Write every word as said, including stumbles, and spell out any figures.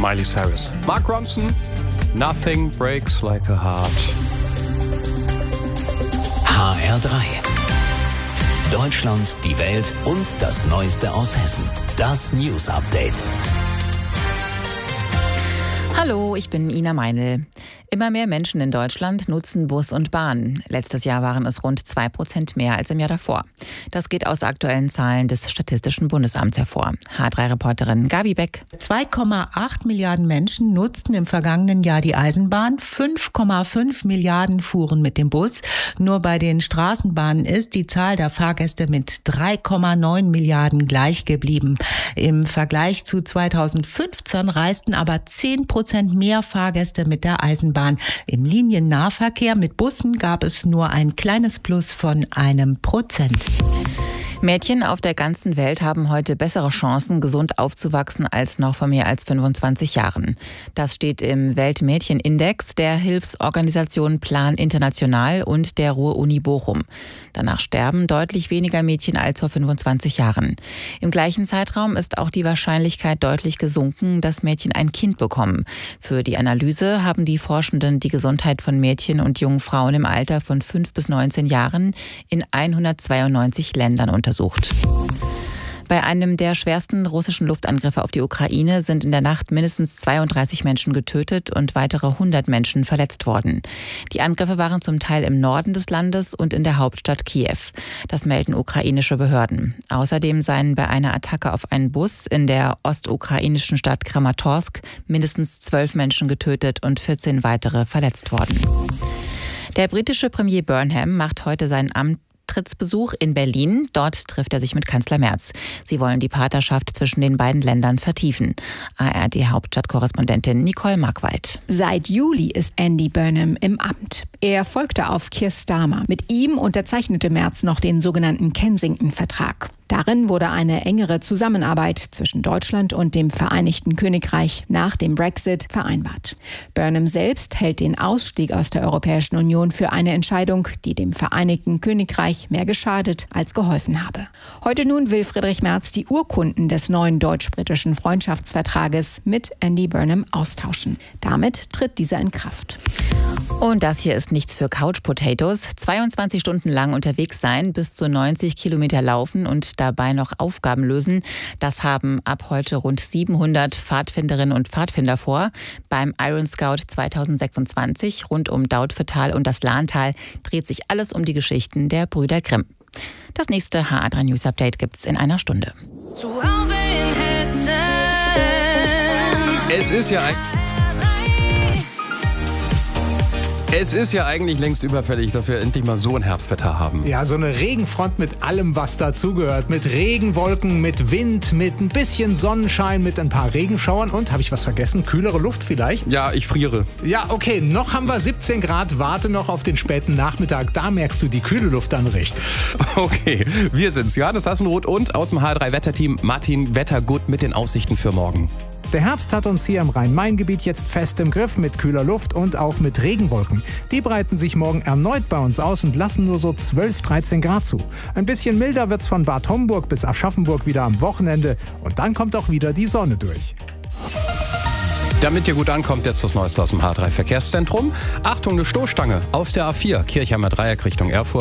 Miley Cyrus. Mark Ronson, Nothing Breaks Like a Heart. H R drei. Deutschland, die Welt und das Neueste aus Hessen. Das News Update. Hallo, ich bin Ina Meinl. Immer mehr Menschen in Deutschland nutzen Bus und Bahn. Letztes Jahr waren es rund zwei Prozent mehr als im Jahr davor. Das geht aus aktuellen Zahlen des Statistischen Bundesamts hervor. H drei Reporterin Gabi Beck. zwei Komma acht Milliarden Menschen nutzten im vergangenen Jahr die Eisenbahn. fünf Komma fünf Milliarden fuhren mit dem Bus. Nur bei den Straßenbahnen ist die Zahl der Fahrgäste mit drei Komma neun Milliarden gleich geblieben. Im Vergleich zu zweitausendfünfzehn reisten aber zehn Prozent mehr Fahrgäste mit der Eisenbahn. Im Liniennahverkehr mit Bussen gab es nur ein kleines Plus von einem Prozent. Mädchen auf der ganzen Welt haben heute bessere Chancen, gesund aufzuwachsen als noch vor mehr als fünfundzwanzig Jahren. Das steht im Weltmädchenindex der Hilfsorganisation Plan International und der Ruhr-Uni Bochum. Danach sterben deutlich weniger Mädchen als vor fünfundzwanzig Jahren. Im gleichen Zeitraum ist auch die Wahrscheinlichkeit deutlich gesunken, dass Mädchen ein Kind bekommen. Für die Analyse haben die Forschenden die Gesundheit von Mädchen und jungen Frauen im Alter von fünf bis neunzehn Jahren in hundertzweiundneunzig Ländern untersucht. Bei einem der schwersten russischen Luftangriffe auf die Ukraine sind in der Nacht mindestens zweiunddreißig Menschen getötet und weitere hundert Menschen verletzt worden. Die Angriffe waren zum Teil im Norden des Landes und in der Hauptstadt Kiew. Das melden ukrainische Behörden. Außerdem seien bei einer Attacke auf einen Bus in der ostukrainischen Stadt Kramatorsk mindestens zwölf Menschen getötet und vierzehn weitere verletzt worden. Der britische Premier Burnham macht heute seinen Amtstrittsbesuch in Berlin. Dort trifft er sich mit Kanzler Merz. Sie wollen die Partnerschaft zwischen den beiden Ländern vertiefen. A R D-Hauptstadtkorrespondentin Nicole Markwald. Seit Juli ist Andy Burnham im Amt. Er folgte auf Keir Starmer. Mit ihm unterzeichnete Merz noch den sogenannten Kensington-Vertrag. Darin wurde eine engere Zusammenarbeit zwischen Deutschland und dem Vereinigten Königreich nach dem Brexit vereinbart. Burnham selbst hält den Ausstieg aus der Europäischen Union für eine Entscheidung, die dem Vereinigten Königreich mehr geschadet als geholfen habe. Heute nun will Friedrich Merz die Urkunden des neuen deutsch-britischen Freundschaftsvertrages mit Andy Burnham austauschen. Damit tritt dieser in Kraft. Und das hier ist nichts für Couch Potatoes. zweiundzwanzig Stunden lang unterwegs sein, bis zu neunzig Kilometer laufen und dabei noch Aufgaben lösen. Das haben ab heute rund siebenhundert Pfadfinderinnen und Pfadfinder vor. Beim Iron Scout zweitausendsechsundzwanzig rund um Dautphetal und das Lahntal dreht sich alles um die Geschichten der Brüder Grimm. Das nächste H R drei News Update gibt's in einer Stunde. Zu Hause in Hessen. Es ist ja ein Es ist ja eigentlich längst überfällig, dass wir endlich mal so ein Herbstwetter haben. Ja, so eine Regenfront mit allem, was dazugehört. Mit Regenwolken, mit Wind, mit ein bisschen Sonnenschein, mit ein paar Regenschauern und, habe ich was vergessen, kühlere Luft vielleicht? Ja, ich friere. Ja, okay, noch haben wir siebzehn Grad, warte noch auf den späten Nachmittag, da merkst du die kühle Luft dann richtig. Okay, wir sind's, Johannes Hassenroth und aus dem H R drei Wetterteam Martin Wettergut mit den Aussichten für morgen. Der Herbst hat uns hier im Rhein-Main-Gebiet jetzt fest im Griff mit kühler Luft und auch mit Regenwolken. Die breiten sich morgen erneut bei uns aus und lassen nur so zwölf, dreizehn Grad zu. Ein bisschen milder wird's von Bad Homburg bis Aschaffenburg wieder am Wochenende und dann kommt auch wieder die Sonne durch. Damit ihr gut ankommt, jetzt das Neueste aus dem H R drei Verkehrszentrum. Achtung, eine Stoßstange auf der A vier, Kirchheimer Dreieck Richtung Erfurt.